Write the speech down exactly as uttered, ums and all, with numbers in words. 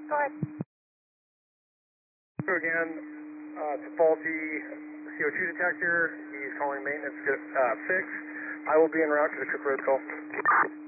Go ahead. So again, uh, it's a faulty C O two detector. He's calling maintenance to uh, fix. I will be en route to the Cook Road call.